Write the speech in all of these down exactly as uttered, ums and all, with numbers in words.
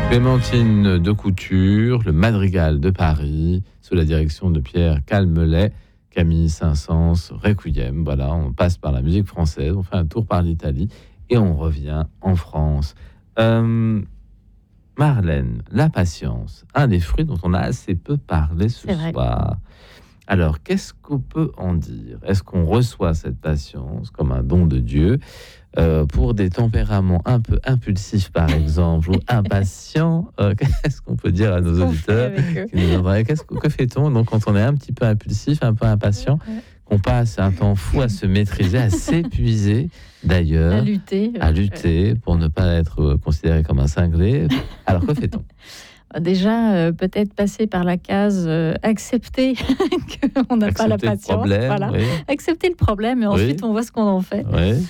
Clémentine de Couture, le Madrigal de Paris, sous la direction de Pierre Calmelet, Camille Saint-Saëns, Requiem. Voilà, on passe par la musique française, on fait un tour par l'Italie et on revient en France. Euh, Marlène, la patience, un des fruits dont on a assez peu parlé ce soir. Alors, qu'est-ce qu'on peut en dire? Est-ce qu'on reçoit cette patience comme un don de Dieu? Euh, pour des tempéraments un peu impulsifs, par exemple, ou impatients, euh, qu'est-ce qu'on peut dire à nos auditeurs qui nous demanderaient, qu'est-ce que, que fait-on donc quand on est un petit peu impulsif, un peu impatient, qu'on passe un temps fou à se maîtriser, à s'épuiser d'ailleurs, à lutter, à lutter pour ne pas être considéré comme un cinglé. Alors que fait-on? Déjà, euh, peut-être passer par la case euh, accepter qu'on n'a pas la patience. Problème, voilà. Oui. Accepter le problème et ensuite oui. on voit ce qu'on en fait. Oui.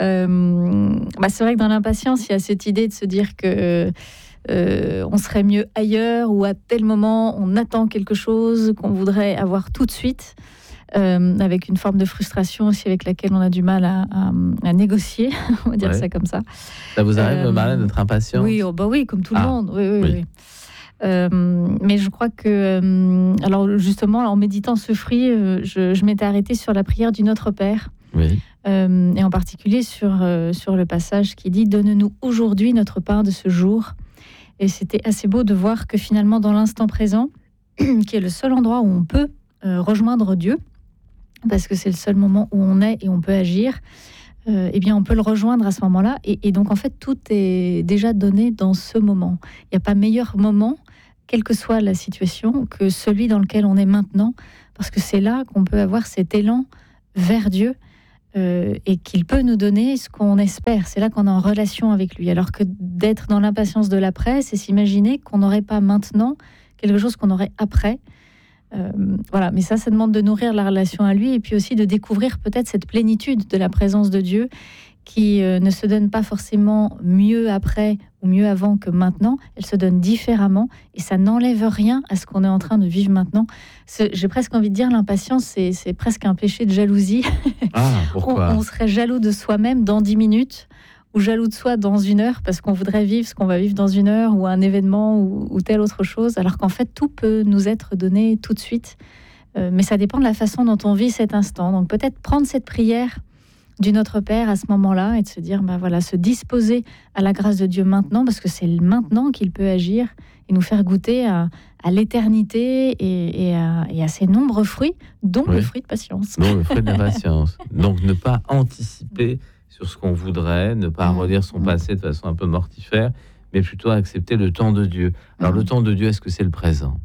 Euh, bah c'est vrai que dans l'impatience, il y a cette idée de se dire que euh, on serait mieux ailleurs ou à tel moment on attend quelque chose qu'on voudrait avoir tout de suite. Euh, avec une forme de frustration aussi avec laquelle on a du mal à, à, à négocier, on va dire ouais. ça comme ça. Ça vous arrive, euh, Marlène, d'être impatiente? Oui, oh bah oui, comme tout ah, le monde. Oui, oui, oui. oui. Euh, mais je crois que, euh, alors justement, en méditant ce fruit, euh, je, je m'étais arrêtée sur la prière du Notre Père, oui. euh, et en particulier sur, euh, sur le passage qui dit « Donne-nous aujourd'hui notre pain de ce jour ». Et c'était assez beau de voir que finalement, dans l'instant présent, qui est le seul endroit où on peut euh, rejoindre Dieu, parce que c'est le seul moment où on est et on peut agir, euh, eh bien on peut le rejoindre à ce moment-là. Et, et donc en fait, tout est déjà donné dans ce moment. Il n'y a pas meilleur moment, quelle que soit la situation, que celui dans lequel on est maintenant, parce que c'est là qu'on peut avoir cet élan vers Dieu euh, et qu'il peut nous donner ce qu'on espère. C'est là qu'on est en relation avec lui. Alors que d'être dans l'impatience de l'après, c'est s'imaginer qu'on n'aurait pas maintenant quelque chose qu'on aurait après. Euh, voilà, mais ça, ça demande de nourrir la relation à lui et puis aussi de découvrir peut-être cette plénitude de la présence de Dieu qui euh, ne se donne pas forcément mieux après ou mieux avant que maintenant, elle se donne différemment et ça n'enlève rien à ce qu'on est en train de vivre maintenant. C'est, j'ai presque envie de dire, l'impatience, c'est, c'est presque un péché de jalousie. Ah, pourquoi? on, on serait jaloux de soi-même dans dix minutes ou jaloux de soi dans une heure parce qu'on voudrait vivre ce qu'on va vivre dans une heure ou un événement ou, ou telle autre chose, alors qu'en fait, tout peut nous être donné tout de suite. Euh, mais ça dépend de la façon dont on vit cet instant. Donc peut-être prendre cette prière du Notre Père à ce moment-là et de se dire, bah voilà, se disposer à la grâce de Dieu maintenant, parce que c'est maintenant qu'il peut agir et nous faire goûter à, à l'éternité et, et, à, et à ses nombreux fruits, dont oui. le fruit de patience. Dont le fruit de la patience. Donc ne pas anticiper sur ce qu'on voudrait, ne pas mmh. relire son passé de façon un peu mortifère, mais plutôt accepter le temps de Dieu. Alors mmh. le temps de Dieu, est-ce que c'est le présent?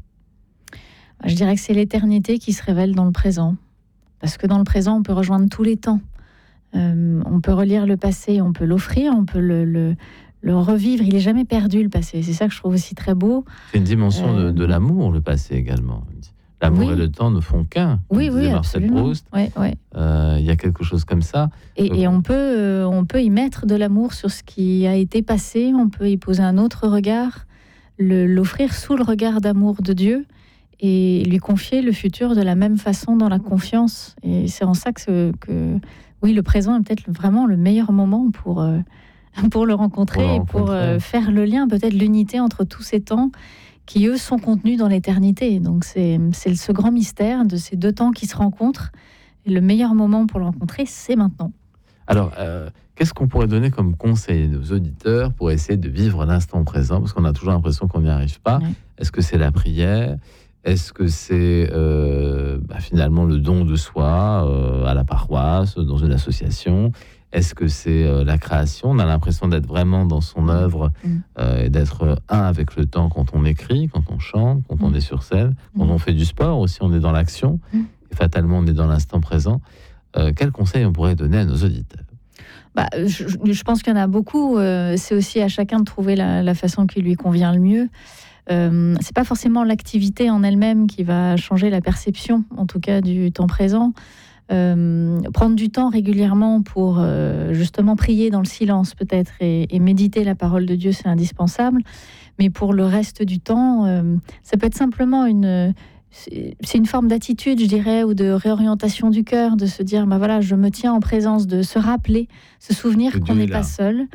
Je dirais que c'est l'éternité qui se révèle dans le présent. Parce que dans le présent, on peut rejoindre tous les temps. Euh, on peut relire le passé, on peut l'offrir, on peut le, le, le revivre. Il n'est jamais perdu, le passé. C'est ça que je trouve aussi très beau. C'est une dimension euh... de, de l'amour, le passé également. L'amour oui. et le temps ne font qu'un. Oui, oui, Marcel absolument. Proust. Oui, oui. Euh, il y a quelque chose comme ça. Et, Donc, et on peut, euh, on peut y mettre de l'amour sur ce qui a été passé. On peut y poser un autre regard, le, l'offrir sous le regard d'amour de Dieu et lui confier le futur de la même façon dans la confiance. Et c'est en ça que, que oui, le présent est peut-être vraiment le meilleur moment pour, euh, pour le rencontrer pour le et pour euh, faire le lien, peut-être l'unité entre tous ces temps qui, eux, sont contenus dans l'éternité. Donc, c'est, c'est ce grand mystère de ces deux temps qui se rencontrent. Et le meilleur moment pour le rencontrer, c'est maintenant. Alors, euh, qu'est-ce qu'on pourrait donner comme conseil aux auditeurs pour essayer de vivre l'instant présent? Parce qu'on a toujours l'impression qu'on n'y arrive pas. Ouais. Est-ce que c'est la prière? Est-ce que c'est euh, bah, finalement le don de soi euh, à la paroisse, dans une association? Est-ce que c'est euh, la création? On a l'impression d'être vraiment dans son œuvre euh, et d'être un avec le temps quand on écrit, quand on chante, quand on est sur scène, quand on fait du sport aussi, on est dans l'action. Et fatalement, on est dans l'instant présent. Euh, quels conseils on pourrait donner à nos auditeurs? Bah, je, je pense qu'il y en a beaucoup. Euh, c'est aussi à chacun de trouver la, la façon qui lui convient le mieux. Euh, c'est pas forcément l'activité en elle-même qui va changer la perception, en tout cas du temps présent. Euh, prendre du temps régulièrement pour euh, justement prier dans le silence peut-être et, et méditer la parole de Dieu, c'est indispensable. Mais pour le reste du temps, euh, ça peut être simplement une... C'est une forme d'attitude, je dirais, ou de réorientation du cœur, de se dire, bah voilà, je me tiens en présence, de se rappeler, se souvenir qu'on n'est pas seul.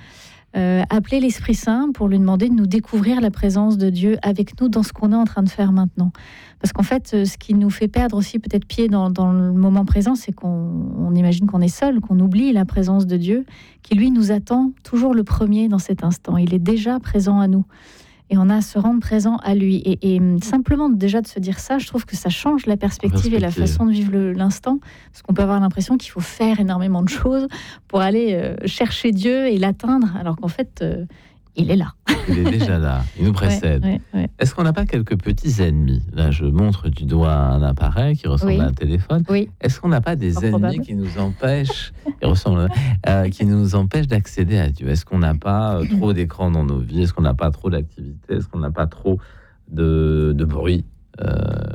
euh, appeler l'Esprit Saint pour lui demander de nous découvrir la présence de Dieu avec nous dans ce qu'on est en train de faire maintenant. Parce qu'en fait, ce qui nous fait perdre aussi peut-être pied dans, dans le moment présent, c'est qu'on on imagine qu'on est seul, qu'on oublie la présence de Dieu, qui lui nous attend toujours le premier dans cet instant. Il est déjà présent à nous. Et on a à se rendre présent à lui. Et, et simplement déjà de se dire ça, je trouve que ça change la perspective, perspective. et la façon de vivre le, l'instant. Parce qu'on peut avoir l'impression qu'il faut faire énormément de choses pour aller euh, chercher Dieu et l'atteindre, alors qu'en fait, euh, il est là. Il est déjà là, il nous précède. Ouais, ouais, ouais. Est-ce qu'on n'a pas quelques petits ennemis ? Là, je montre du doigt un appareil qui ressemble oui. à un téléphone. Oui. Est-ce qu'on n'a pas des ennemis probable. qui nous empêchent, qui, ressemblent, euh, qui nous empêchent d'accéder à Dieu ? Est-ce qu'on n'a pas euh, trop d'écran dans nos vies ? Est-ce qu'on n'a pas trop d'activité ? Est-ce qu'on n'a pas trop de, de bruit ? euh...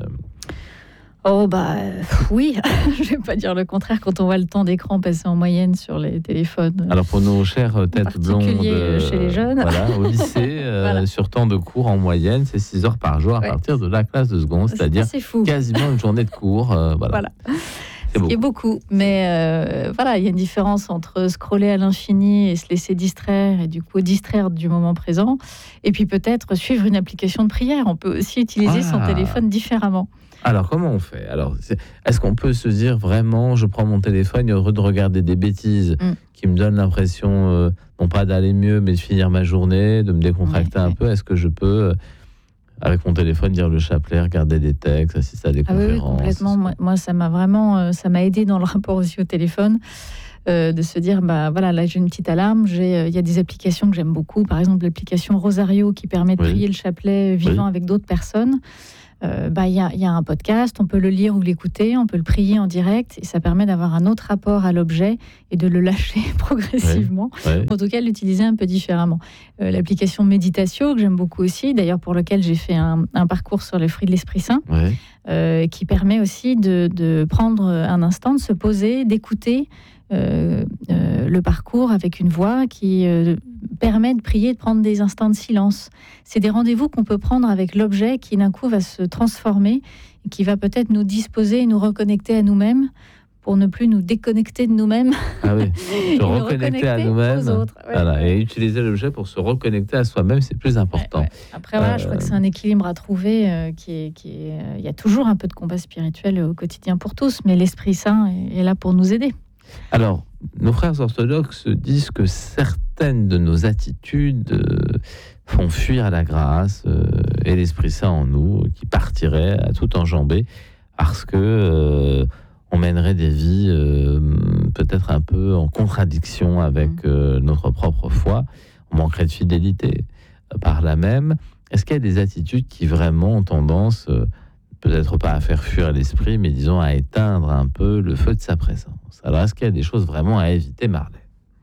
Oh bah euh, oui, je vais pas dire le contraire quand on voit le temps d'écran passer en moyenne sur les téléphones. Alors pour nos chères têtes blondes chez les jeunes, voilà, au lycée, euh, voilà. sur temps de cours en moyenne, c'est six heures par jour à ouais. partir de la classe de seconde, c'est-à-dire quasiment une journée de cours. Euh, voilà. voilà. C'est beaucoup. beaucoup, mais euh, voilà, il y a une différence entre scroller à l'infini et se laisser distraire, et du coup distraire du moment présent, et puis peut-être suivre une application de prière. On peut aussi utiliser ah. son téléphone différemment. Alors, comment on fait ? Alors, est-ce qu'on peut se dire vraiment, je prends mon téléphone et au lieu de regarder des bêtises mm. qui me donnent l'impression, euh, non pas d'aller mieux, mais de finir ma journée, de me décontracter ouais, un ouais. peu, est-ce que je peux, euh, avec mon téléphone, dire le chapelet, regarder des textes, assister à des ah conférences ? Oui, complètement. Moi, moi, ça m'a vraiment, euh, ça m'a aidé dans le rapport aussi au téléphone, euh, de se dire, bah voilà, là j'ai une petite alarme, il euh, y a des applications que j'aime beaucoup, par exemple l'application Rosario qui permet de oui. prier le chapelet vivant oui. avec d'autres personnes. Euh, bah, y a, y a un podcast, on peut le lire ou l'écouter, on peut le prier en direct, et ça permet d'avoir un autre rapport à l'objet et de le lâcher progressivement, ouais, ouais. en tout cas l'utiliser un peu différemment. Euh, l'application Méditatio, que j'aime beaucoup aussi, d'ailleurs pour lequel j'ai fait un, un parcours sur les fruits de l'Esprit Saint, ouais. euh, qui permet aussi de, de prendre un instant, de se poser, d'écouter euh, euh, le parcours avec une voix qui euh, permet de prier, de prendre des instants de silence. C'est des rendez-vous qu'on peut prendre avec l'objet qui d'un coup va se transformer et qui va peut-être nous disposer et nous reconnecter à nous-mêmes pour ne plus nous déconnecter de nous-mêmes. Ah oui, se reconnecter à nous-mêmes aux autres. Ouais. Voilà, et utiliser l'objet pour se reconnecter à soi-même, c'est plus important. Ouais, ouais. Après, voilà, euh... je crois que c'est un équilibre à trouver. Euh, qui est, qui est, euh, il y a toujours un peu de combat spirituel au quotidien pour tous, mais l'Esprit Saint est, est là pour nous aider. Alors, nos frères orthodoxes disent que certaines de nos attitudes euh, font fuir la grâce euh, et l'Esprit Saint en nous, qui partirait à tout enjamber, parce que euh, on mènerait des vies euh, peut-être un peu en contradiction avec euh, notre propre foi, on manquerait de fidélité. Par là même, est-ce qu'il y a des attitudes qui vraiment ont tendance, euh, peut-être pas à faire fuir l'esprit, mais disons à éteindre un peu le feu de sa présence? Alors, est-ce qu'il y a des choses vraiment à éviter, Marley?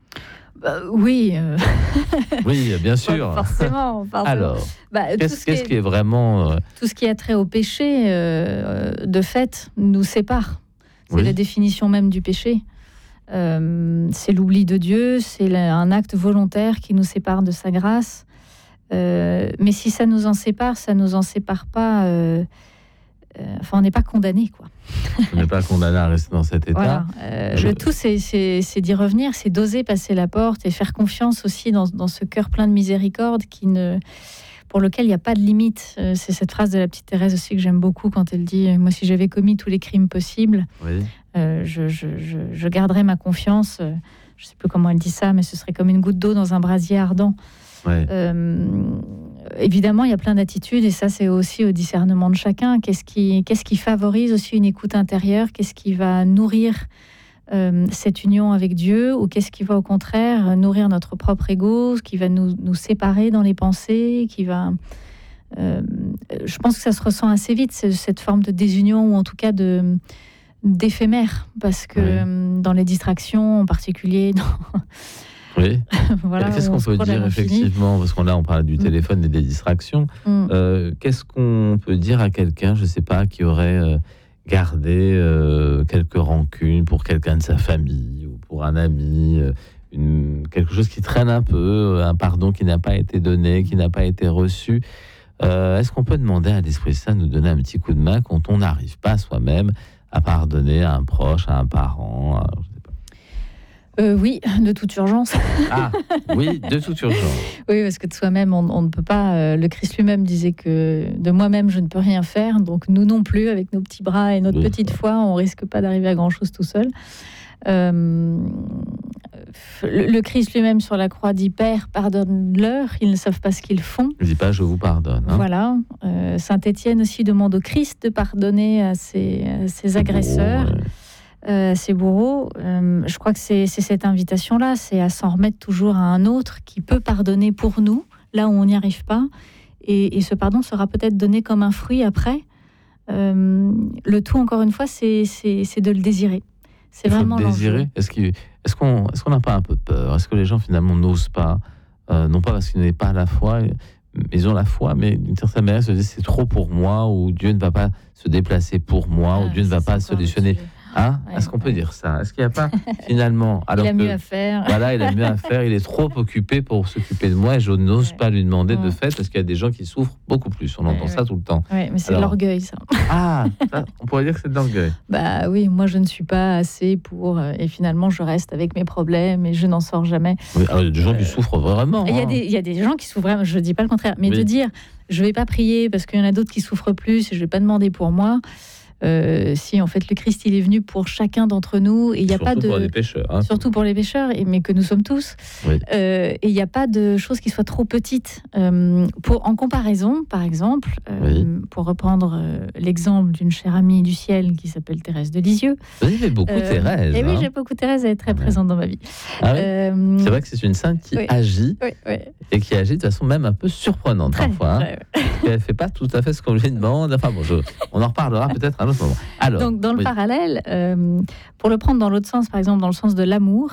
Bah, oui. Euh... oui, bien sûr. Forcément. forcément. Alors, bah, qu'est-ce, ce qu'est-ce qui est, qui est vraiment... Euh... Tout ce qui a trait au péché, euh, de fait, nous sépare. C'est oui. la définition même du péché. Euh, c'est l'oubli de Dieu, c'est un acte volontaire qui nous sépare de sa grâce. Euh, mais si ça nous en sépare, ça nous en sépare pas... Euh, Euh, enfin, on n'est pas condamné, quoi. On n'est pas condamné à rester dans cet état. Voilà. Euh, Je... Le tout, c'est, c'est, c'est d'y revenir, c'est d'oser passer la porte et faire confiance aussi dans, dans ce cœur plein de miséricorde qui ne, pour lequel il n'y a pas de limite. Euh, c'est cette phrase de la petite Thérèse aussi que j'aime beaucoup quand elle dit « Moi, si j'avais commis tous les crimes possibles, oui. euh, je, je, je, je garderais ma confiance. » Je ne sais plus comment elle dit ça, mais ce serait comme une goutte d'eau dans un brasier ardent. Ouais. Euh, évidemment, il y a plein d'attitudes et ça, c'est aussi au discernement de chacun. Qu'est-ce qui, qu'est-ce qui favorise aussi une écoute intérieure? Qu'est-ce qui va nourrir euh, cette union avec Dieu? Ou qu'est-ce qui va au contraire nourrir notre propre ego, qui va nous, nous séparer dans les pensées, qui va... Euh, je pense que ça se ressent assez vite, cette forme de désunion ou en tout cas de, d'éphémère, parce que ouais. dans les distractions, en particulier... Dans Oui. Voilà, qu'est-ce qu'on peut dire effectivement, parce qu'on là on parle du téléphone mmh. et des distractions. Mmh. Euh, qu'est-ce qu'on peut dire à quelqu'un, je ne sais pas, qui aurait euh, gardé euh, quelques rancunes pour quelqu'un de sa famille ou pour un ami, euh, une, quelque chose qui traîne un peu, un pardon qui n'a pas été donné, qui n'a pas été reçu. Euh, est-ce qu'on peut demander à l'Esprit Saint de nous donner un petit coup de main quand on n'arrive pas soi-même à pardonner à un proche, à un parent, à, Euh, oui, de toute urgence. Ah, oui, de toute urgence. Oui, parce que de soi-même, on, on ne peut pas. Euh, le Christ lui-même disait que de moi-même, je ne peux rien faire. Donc nous non plus, avec nos petits bras et notre Oui, petite ouais. foi, on risque pas d'arriver à grand-chose tout seul. Euh, le, le Christ lui-même sur la croix dit Père, pardonne-leur, ils ne savent pas ce qu'ils font. Ne dis pas je vous pardonne. Hein. Voilà. Euh, Saint Étienne aussi demande au Christ de pardonner à ses, à ses agresseurs. Bon, ouais. Euh, ces bourreaux, euh, je crois que c'est, c'est cette invitation-là, c'est à s'en remettre toujours à un autre qui peut pardonner pour nous, là où on n'y arrive pas. Et, et ce pardon sera peut-être donné comme un fruit après. Euh, le tout, encore une fois, c'est, c'est, c'est de le désirer. C'est Il faut vraiment le désirer. l'enjeu. Est-ce, qu'il, est-ce qu'on est-ce qu'on n'a pas un peu peur? Est-ce que les gens finalement n'osent pas, euh, non pas parce qu'ils n'ont pas la foi, ils ont la foi, mais d'une certaine manière se disent c'est trop pour moi, ou Dieu ne va pas se déplacer pour moi, Ah, ou Dieu ne ça, va c'est pas encore solutionner. le sujet. Hein? Ouais, Est-ce qu'on peut ouais. dire ça? Est-ce qu'il n'y a pas finalement, alors Il a que, mieux à faire. voilà, il a mieux à faire, il est trop occupé pour s'occuper de moi et je n'ose Ouais. pas lui demander de Ouais. fait parce qu'il y a des gens qui souffrent beaucoup plus. On Ouais, entend ouais. ça tout le temps. Oui, mais c'est Alors- de l'orgueil, ça. Ah, ça, on pourrait dire que c'est de l'orgueil. Bah oui, moi je ne suis pas assez pour. euh, Et finalement, je reste avec mes problèmes et je n'en sors jamais. Oui, alors, il y a des gens qui souffrent vraiment. Il y, a hein. des, il y a des gens qui souffrent vraiment, je ne dis pas le contraire, mais Oui. de dire je ne vais pas prier parce qu'il y en a d'autres qui souffrent plus et je ne vais pas demander pour moi. Euh, si en fait le Christ il est venu pour chacun d'entre nous et il n'y a Surtout pas de. pour les pécheurs. hein. Surtout pour les pécheurs, et- mais que nous sommes tous. Oui. Euh, et il n'y a pas de choses qui soient trop petites. Euh, pour, en comparaison, par exemple, euh, Oui. pour reprendre euh, l'exemple d'une chère amie du ciel qui s'appelle Thérèse de Lisieux. Vous avez beaucoup Euh, Thérèse. Et oui, hein. j'ai beaucoup Thérèse, elle est très Ouais. présente dans ma vie. Ah oui Euh, C'est vrai que c'est une sainte qui oui. agit oui, oui. et qui agit de façon même un peu surprenante Très, parfois. hein. très, ouais. Elle ne fait pas tout à fait ce qu'on lui demande. Enfin bon, je- on en reparlera peut-être à un autre moment. Alors, Donc, dans le oui. parallèle, euh, pour le prendre dans l'autre sens, par exemple, dans le sens de l'amour,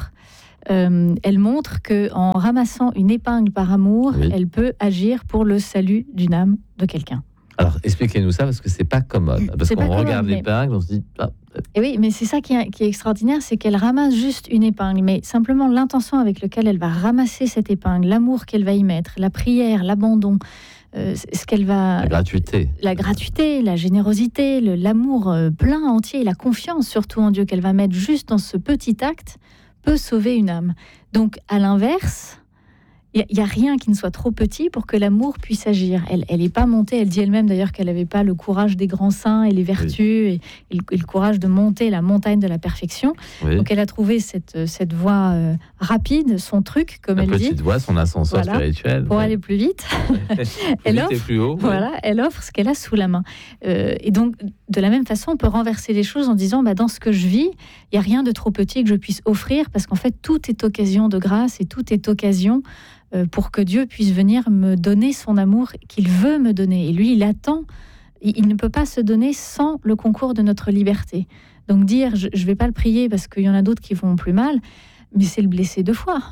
euh, elle montre que en ramassant une épingle par amour, Oui. elle peut agir pour le salut d'une âme de quelqu'un. Alors, expliquez-nous ça parce que c'est pas commode. Parce C'est qu'on pas commode, regarde mais- l'épingle, on se dit ah, Et oui, mais c'est ça qui est, qui est extraordinaire, c'est qu'elle ramasse juste une épingle, mais simplement l'intention avec laquelle elle va ramasser cette épingle, l'amour qu'elle va y mettre, la prière, l'abandon, euh, ce qu'elle va... la gratuité. La gratuité, la générosité, le- l'amour euh, plein, entier, la confiance surtout en Dieu qu'elle va mettre juste dans ce petit acte peut sauver une âme. Donc, à l'inverse, il n'y a, a rien qui ne soit trop petit pour que l'amour puisse agir. Elle n'est pas montée, elle dit elle-même d'ailleurs qu'elle n'avait pas le courage des grands saints et les vertus et, et le, et le courage de monter la montagne de la perfection. Oui. Donc, elle a trouvé cette, cette voie euh, rapide, son truc, comme La elle petite dit, voix, son ascenseur Voilà. spirituel. pour oui. aller plus vite. Plus Elle vite et offre- plus haut. oui. Voilà, elle offre ce qu'elle a sous la main. Euh, et donc, de la même façon, on peut renverser les choses en disant, bah, dans ce que je vis, il n'y a rien de trop petit que je puisse offrir, parce qu'en fait, tout est occasion de grâce et tout est occasion euh, pour que Dieu puisse venir me donner son amour qu'il veut me donner. Et lui, il attend. Il, il ne peut pas se donner sans le concours de notre liberté. Donc dire, je ne vais pas le prier parce qu'il y en a d'autres qui vont plus mal, mais c'est le blessé deux fois.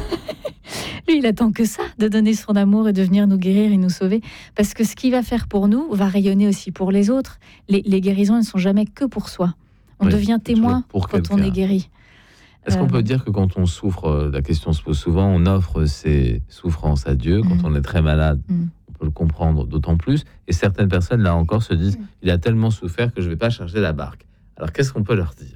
Lui, il attend que ça, de donner son amour et de venir nous guérir et nous sauver. Parce que ce qu'il va faire pour nous va rayonner aussi pour les autres. Les, les guérisons ne sont jamais que pour soi. On Oui, devient c'est témoin toujours pour quand on quelqu'un. est guéri. Est-ce qu'on Euh, peut dire que quand on souffre, euh, la question se pose souvent, on offre ses souffrances à Dieu. Quand Mm. on est très malade, Mm. on peut le comprendre d'autant plus. Et certaines personnes, là encore, se disent Mm. il a tellement souffert que je ne vais pas charger la barque. Alors, qu'est-ce qu'on peut leur dire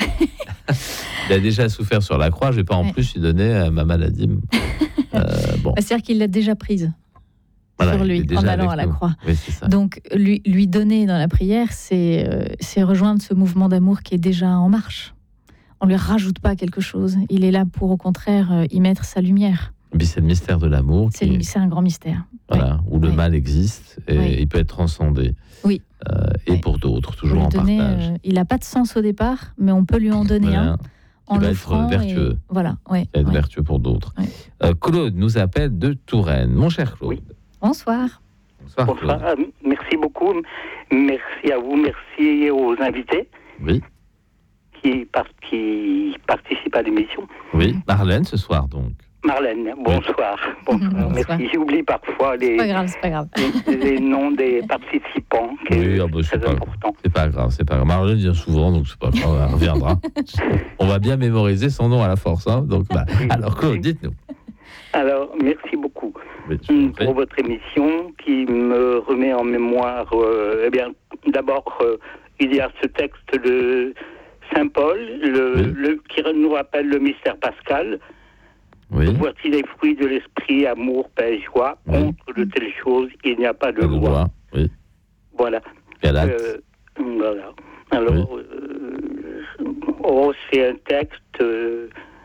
Il a déjà souffert sur la croix, je ne vais pas en Ouais. plus lui donner euh, ma maladie. Euh, bon, Bah, C'est-à-dire qu'il l'a déjà prise voilà, sur il lui, est déjà en allant avec à la nous. croix. Oui, c'est ça. Donc, lui, lui donner dans la prière, c'est euh, c'est rejoindre ce mouvement d'amour qui est déjà en marche. On ne lui rajoute pas quelque chose. Il est là pour, au contraire, euh, y mettre sa lumière. Et puis, c'est le mystère de l'amour, C'est qui- le- c'est un grand mystère. voilà, où le Ouais. mal existe et Ouais. il peut être transcendé. Oui. Euh, et Ouais. pour d'autres, Pour toujours lui en donner, partage. euh, il n'a pas de sens au départ, mais on peut lui en donner Voilà. un en va être l'offrant. vertueux. et- Voilà, ouais, Et être ouais. vertueux pour d'autres. Ouais. Euh, Claude nous appelle de Touraine. Mon cher Claude. Oui. Bonsoir. Bonsoir, Bonsoir, Claude. euh, merci beaucoup. Merci à vous, merci aux invités Oui, qui, par- qui participent à l'émission. oui. Marlène, ce soir, donc. Marlène, bonsoir. Bonsoir. Bonsoir. Merci. J'oublie parfois les, C'est pas grave, c'est pas grave. les, les noms des participants, qui Oui, est ah bah, c'est très pas- important. C'est pas grave, c'est pas grave. Marlène vient souvent, donc c'est pas grave, elle reviendra. On va bien mémoriser son nom à la force. Hein, donc, bah, alors, Claude, dites-nous. Alors, merci beaucoup Oui, je vous en prie. pour votre émission qui me remet en mémoire. euh, eh bien, d'abord, euh, il y a ce texte de Saint Paul, le, Oui. le, qui nous rappelle le mystère pascal. Oui. Voici les fruits de l'esprit, amour, paix, joie. Oui. Contre de telles choses, il n'y a pas de Pas de loi. loi. Oui. Voilà. Galates. Euh, voilà. Alors, euh, oh, c'est un texte euh,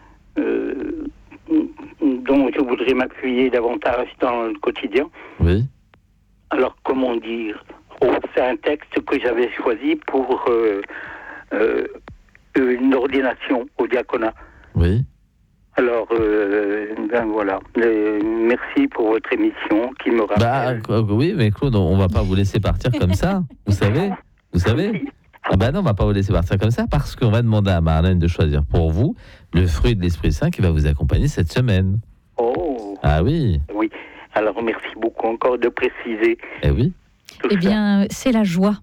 euh, dont je voudrais m'appuyer davantage dans le quotidien. Oui. Alors, comment dire? Oh, c'est un texte que j'avais choisi pour euh, euh, une ordination au diaconat. Oui. Alors, euh, ben voilà. Euh, merci pour votre émission qui me rappelle. Bah, oui, mais Claude, on va pas vous laisser partir comme ça. Vous savez Vous savez Ah bah non, on va pas vous laisser partir comme ça parce qu'on va demander à Marlène de choisir pour vous le fruit de l'Esprit Saint qui va vous accompagner cette semaine. Oh, Ah oui. oui. Alors, merci beaucoup encore de préciser. Eh oui. tout Eh ça. bien, c'est la joie.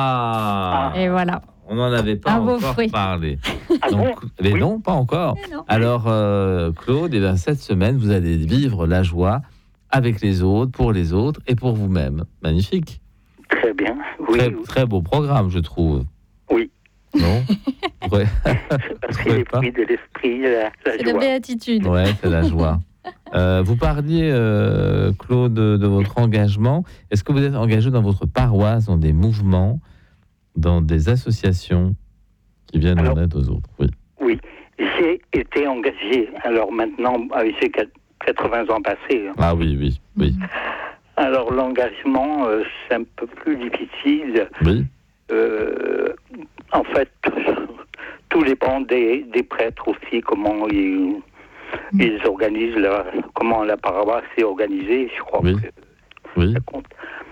Ah. Et voilà. On n'en avait pas Un beau encore fruit. parlé. Ah bon? Donc, mais Oui. non, pas encore. Mais non. Alors, euh, Claude, eh bien, cette semaine, vous allez vivre la joie avec les autres, pour les autres et pour vous-même. Magnifique. Très bien. Oui, Très, oui. très beau programme, je trouve. Oui. Non Ouais. Parce que trouvez les pas fruits de l'esprit, la, la C'est la joie. béatitude. Ouais, c'est la joie. Euh, vous parliez, euh, Claude, de votre engagement. Est-ce que vous êtes engagé dans votre paroisse, dans des mouvements, dans des associations qui viennent Alors, en aide aux autres? Oui. Oui. J'ai été engagé. Alors maintenant, avec ces quatre-vingts ans passés. hein. Ah oui, oui, oui. Alors l'engagement, euh, c'est un peu plus difficile. Oui, Euh, en fait, tout dépend des, des prêtres aussi, comment ils, ils organisent, la, comment la paroisse est organisée, je crois Oui. que oui. ça compte.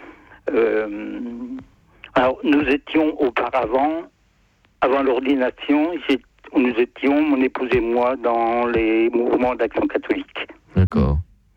Euh, alors, nous étions auparavant, avant l'ordination, j'ai- nous étions, mon épouse et moi, dans les mouvements d'action catholique. D'accord.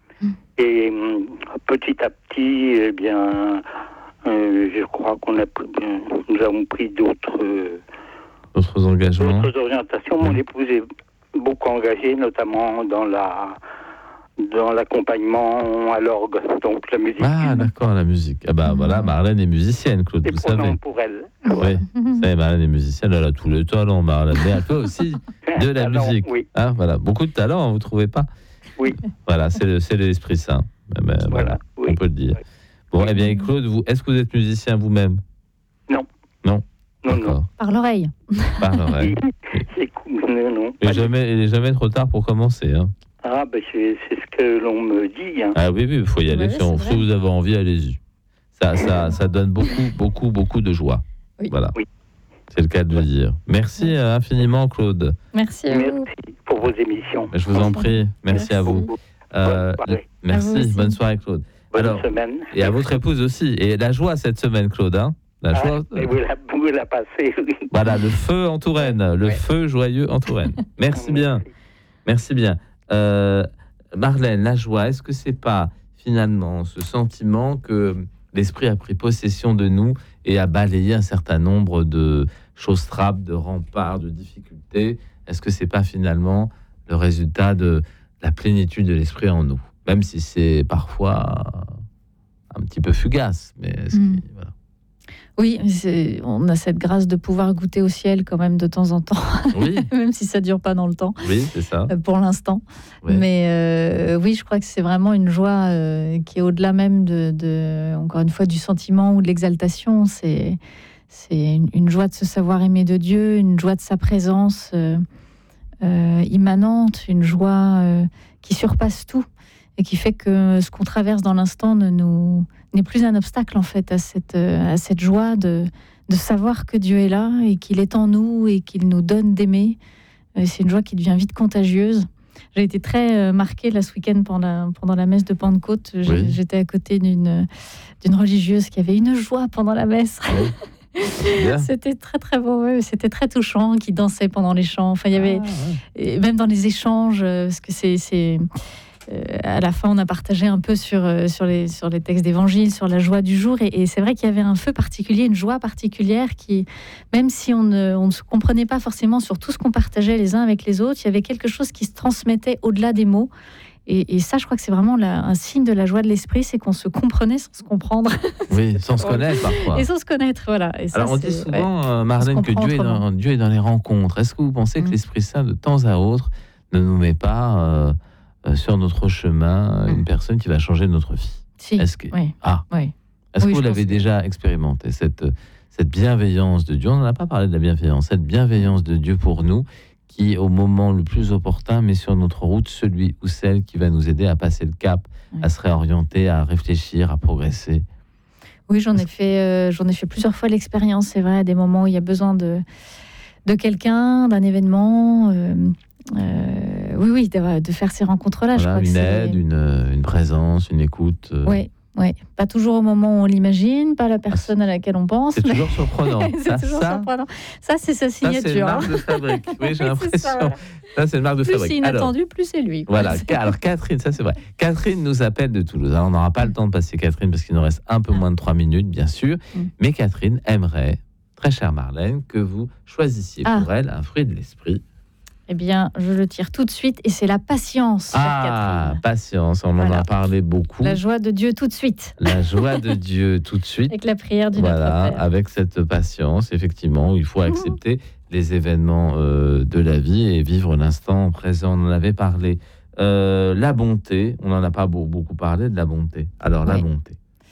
Et hum, petit à petit, eh bien, euh, je crois qu'on a, pris- nous avons pris d'autres, euh, D'autres engagements? d'autres orientations. Mon Oui. épouse est beaucoup engagée, notamment dans la, dans l'accompagnement à l'orgue, donc la musique. Ah, d'accord, la musique. Ah bah voilà, Marlène est musicienne, Claude, C'est vous prenant savez. pour elle. Oui, vous savez, Marlène est musicienne, elle a tous les talents, Marlène. Mais elle fait aussi de la Alors, musique. oui. Hein, voilà, beaucoup de talent, vous ne trouvez pas? Oui. Voilà, c'est le- c'est l'Esprit Saint. Ben, ben, Voilà, voilà, oui. on peut le dire. Oui. Bon, eh bien, Claude, vous, est-ce que vous êtes musicien vous-même? Non. Non. Non, non. D'accord. Par l'oreille. Par l'oreille. C'est cool. Non, non. Et jamais, il n'est jamais trop tard pour commencer. Hein. Ah, ben c'est c'est ce que l'on me dit. Hein. Ah oui, oui, il faut y aller. Ouais, si, on- c'est si vrai. vous avez envie, allez-y. Ça, ça, ça donne beaucoup, beaucoup, beaucoup de joie. Oui. Voilà. Oui. C'est le cas de le dire. Merci euh, infiniment, Claude. Merci à vous. Merci pour vos émissions. Je vous en prie. Merci, Merci. à vous. Euh, Bonne soirée. merci. À vous aussi. Bonne soirée, Claude. Bonne Alors, semaine. et à votre épouse aussi. Et la joie cette semaine, Claude. Hein la Ah, joie. mais vous la, vous la passez, oui. Voilà, le feu en Touraine. Le Ouais. feu joyeux en Touraine. Merci bien. Merci bien. Euh, Marlène, la joie, est-ce que c'est pas finalement ce sentiment que l'esprit a pris possession de nous et a balayé un certain nombre de choses trappes, de remparts, de difficultés? Est-ce que c'est pas finalement le résultat de la plénitude de l'esprit en nous, même si c'est parfois un petit peu fugace, mais ce qui- Mm. voilà. Oui, c'est- on a cette grâce de pouvoir goûter au ciel quand même de temps en temps, Oui, même si ça dure pas dans le temps, oui, c'est ça. euh, pour l'instant. Ouais. Mais euh, oui, je crois que c'est vraiment une joie euh, qui est au-delà même de, de, encore une fois, du sentiment ou de l'exaltation. C'est, c'est une, une joie de se savoir aimer de Dieu, une joie de sa présence euh, euh, immanente, une joie euh, qui surpasse tout et qui fait que ce qu'on traverse dans l'instant ne nous n'est plus un obstacle en fait à cette euh, à cette joie de de savoir que Dieu est là et qu'il est en nous et qu'il nous donne d'aimer. Euh, C'est une joie qui devient vite contagieuse. J'ai été très euh, marquée là ce week-end pendant la, pendant la messe de Pentecôte. J'ai- Oui. J'étais à côté d'une d'une religieuse qui avait une joie pendant la messe. Bien. C'était très très beau, ouais, c'était très touchant, qui dansait pendant les chants. Enfin, il y avait Ah, ouais. et même dans les échanges, euh, parce que c'est, c'est euh, à la fin on a partagé un peu sur euh, sur les sur les textes d'évangile, sur la joie du jour, et, et c'est vrai qu'il y avait un feu particulier, une joie particulière qui, même si on ne on ne se comprenait pas forcément sur tout ce qu'on partageait les uns avec les autres, il y avait quelque chose qui se transmettait au-delà des mots. Et, et ça, je crois que c'est vraiment la, un signe de la joie de l'esprit, c'est qu'on se comprenait sans se comprendre. Oui, sans se connaître parfois. Et sans se connaître, voilà. Et ça, Alors on c'est, dit souvent, ouais, euh, Marlène, que Dieu est, dans, Dieu est dans les rencontres. Est-ce que vous pensez que mmh. l'Esprit Saint, de temps à autre, ne nous met pas euh, euh, sur notre chemin une mmh. personne qui va changer notre vie? Si, Est-ce que, oui. Ah, oui. Est-ce oui, que vous l'avez que... déjà expérimenté, cette, cette bienveillance de Dieu? On n'en a pas parlé de la bienveillance. Cette bienveillance de Dieu pour nous, qui, au moment le plus opportun, met sur notre route celui ou celle qui va nous aider à passer le cap, oui. à se réorienter, à réfléchir, à progresser. Oui, j'en ai fait, euh, j'en ai fait plusieurs fois l'expérience, c'est vrai, à des moments où il y a besoin de, de quelqu'un, d'un événement. Euh, euh, oui, oui, de, de faire ces rencontres-là. Voilà, je crois une que aide, c'est... Une, une présence, une écoute. Euh... Oui. Oui, pas toujours au moment où on l'imagine, pas la personne à laquelle on pense. C'est mais... toujours surprenant. c'est ça, toujours ça, surprenant. Ça, c'est sa signature. Ça, c'est une marque de fabrique. Oui, j'ai l'impression. Ça, voilà. ça, c'est une marque de plus fabrique. Plus c'est inattendu, alors, plus c'est lui. Quoi. Voilà. Alors, Catherine, ça, c'est vrai. Catherine nous appelle de Toulouse. Alors, on n'aura pas le temps de passer Catherine parce qu'il nous reste un peu moins de trois minutes, bien sûr. Mm. Mais Catherine aimerait, très chère Marlène, que vous choisissiez ah. pour elle un fruit de l'esprit. Eh bien, je le tire tout de suite et c'est la patience. Ah, patience, on voilà. en a parlé beaucoup. La joie de Dieu tout de suite. La joie de Dieu tout de suite. Avec la prière du voilà, Notre Père. Avec cette patience, effectivement, il faut accepter mmh. les événements euh, de la vie et vivre l'instant présent. On en avait parlé. Euh, la bonté, on n'en a pas beaucoup parlé de la bonté. Alors, oui. la bonté.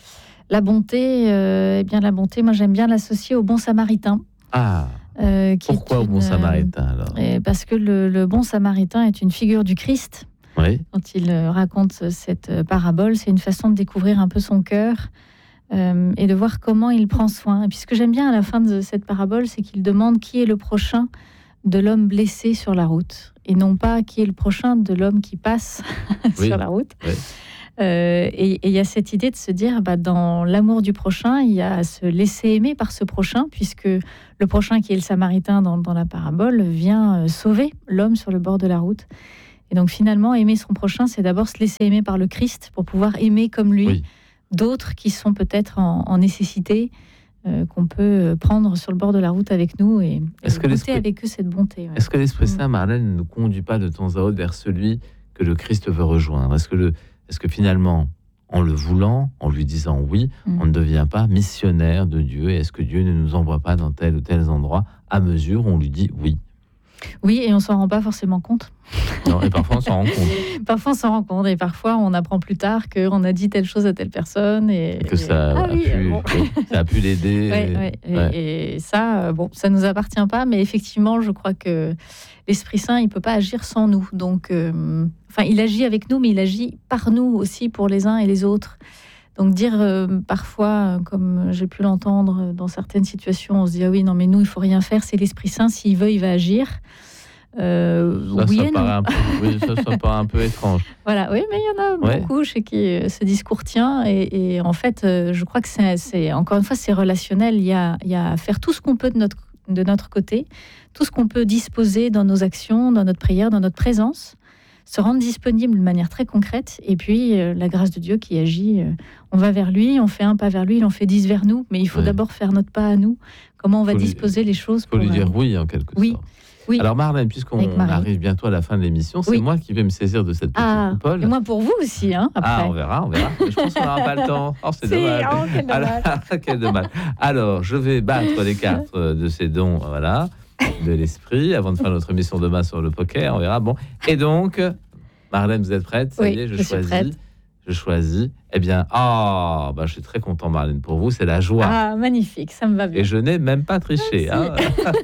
La bonté, euh, eh bien, la bonté, moi, j'aime bien l'associer au bon samaritain. Ah Euh, Pourquoi au bon samaritain alors ? Parce que le, le bon samaritain est une figure du Christ. Oui. Quand il raconte cette parabole, c'est une façon de découvrir un peu son cœur euh, et de voir comment il prend soin. Et puis ce que j'aime bien à la fin de cette parabole, c'est qu'il demande qui est le prochain de l'homme blessé sur la route et non pas qui est le prochain de l'homme qui passe oui. sur la route. Oui. Euh, et il y a cette idée de se dire, bah, dans l'amour du prochain, il y a à se laisser aimer par ce prochain, puisque le prochain qui est le samaritain dans, dans la parabole vient euh, sauver l'homme sur le bord de la route. Et donc finalement, aimer son prochain, c'est d'abord se laisser aimer par le Christ pour pouvoir aimer comme lui oui. d'autres qui sont peut-être en, en nécessité, euh, qu'on peut prendre sur le bord de la route avec nous et, et goûter avec eux cette bonté. Ouais. Est-ce que l'Esprit Saint, Marlène, ne nous conduit pas de temps à autre vers celui que le Christ veut rejoindre ? Est-ce que le Est-ce que finalement, en le voulant, en lui disant oui, mmh. on ne devient pas missionnaire de Dieu? Et est-ce que Dieu ne nous envoie pas dans tel ou tel endroit à mesure où on lui dit oui? Oui, et on s'en rend pas forcément compte. Non, et parfois on s'en rend compte. Parfois on s'en rend compte, et parfois on apprend plus tard qu'on a dit telle chose à telle personne. Et, et que ça, et... a ah, oui, pu, bon. ça a pu l'aider. Ouais, et, ouais. Ouais. Et, et ça, bon, ça nous appartient pas, mais effectivement, je crois que l'Esprit Saint, il peut pas agir sans nous. Donc, euh, enfin, il agit avec nous, mais il agit par nous aussi pour les uns et les autres. Donc dire euh, parfois, comme j'ai pu l'entendre dans certaines situations, on se dit ah oui non mais nous il faut rien faire, c'est l'Esprit Saint, s'il veut il va agir. Euh, ça, oui ça et paraît non. un peu, oui, ça, ça paraît un peu étrange. Voilà, oui, mais il y en a ouais. beaucoup chez qui ce discours tient et, et en fait, je crois que c'est, c'est encore une fois c'est relationnel. Il y a, il y a à faire tout ce qu'on peut de notre de notre côté, tout ce qu'on peut disposer dans nos actions, dans notre prière, dans notre présence. Se rendre disponible de manière très concrète, et puis euh, la grâce de Dieu qui agit, euh, on va vers lui, on fait un pas vers lui, il en fait dix vers nous, mais il faut ouais. d'abord faire notre pas à nous, comment on va faut disposer lui, les choses. Il faut lui dire oui en quelque oui. sorte. Oui. Alors Marlène, puisqu'on arrive bientôt à la fin de l'émission, c'est oui. moi qui vais me saisir de cette petite ah, coupole. Et moi pour vous aussi, hein, après. Ah, on verra, on verra. Je pense qu'on n'aura pas le temps. Oh, c'est, c'est dommage. Oh, quel dommage. Alors, quel dommage. Alors, je vais battre les cartes de ces dons, voilà, de l'esprit, avant de faire notre émission demain sur le poker, on verra. Bon, et donc... Marlène, vous êtes prête? Ça oui, y est, je, je choisis. Suis prête. Je choisis. Eh bien, oh, bah, je suis très content, Marlène. Pour vous, c'est la joie. Ah, magnifique, ça me va bien. Et je n'ai même pas triché. Hein.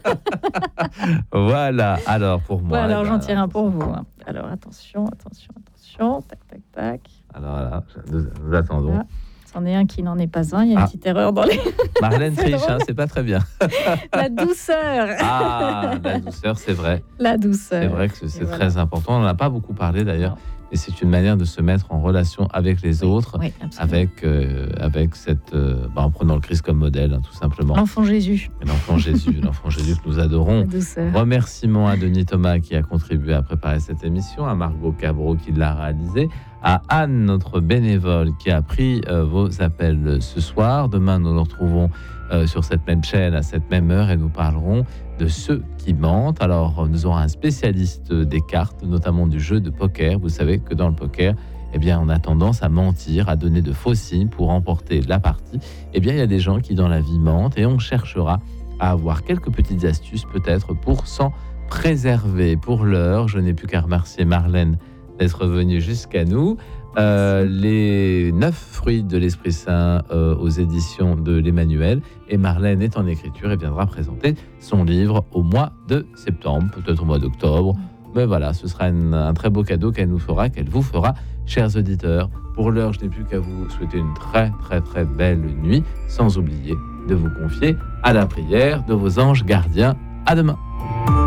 Voilà. Alors, pour moi. Bon, alors, eh j'en ben, tire un pour vous. Hein. Alors, attention, attention, attention. Tac, tac, tac. Alors, voilà, nous, nous attendons. Voilà. C'en est un qui n'en est pas un. Il y a une ah. petite erreur dans les... Marlène triche, hein, c'est pas très bien. La douceur. Ah, la douceur, c'est vrai. La douceur. C'est vrai que c'est, très voilà. important. On n'en a pas beaucoup parlé d'ailleurs. Et c'est une manière de se mettre en relation avec les oui, autres, oui, avec, euh, avec cette, euh, bah, en prenant le Christ comme modèle, hein, tout simplement. L'enfant Jésus. Et l'enfant Jésus, l'enfant Jésus que nous adorons. Remerciements à Denis Thomas qui a contribué à préparer cette émission, à Margot Cabreau qui l'a réalisée, à Anne, notre bénévole, qui a pris euh, vos appels ce soir. Demain, nous nous retrouvons euh, sur cette même chaîne à cette même heure et nous parlerons de ceux qui mentent. Alors, nous aurons un spécialiste des cartes, notamment du jeu de poker. Vous savez que dans le poker, eh bien, on a tendance à mentir, à donner de faux signes pour remporter la partie. Eh bien, il y a des gens qui, dans la vie, mentent et on cherchera à avoir quelques petites astuces, peut-être, pour s'en préserver. Pour l'heure, je n'ai plus qu'à remercier Marlène d'être venue jusqu'à nous. Euh, les neuf fruits de l'Esprit Saint euh, aux éditions de l'Emmanuel. Et Marlène est en écriture et viendra présenter son livre au mois de septembre, peut-être au mois d'octobre. Mais voilà, ce sera une, un très beau cadeau qu'elle nous fera, qu'elle vous fera, chers auditeurs. Pour l'heure, je n'ai plus qu'à vous souhaiter une très très très belle nuit, sans oublier de vous confier à la prière de vos anges gardiens. À demain.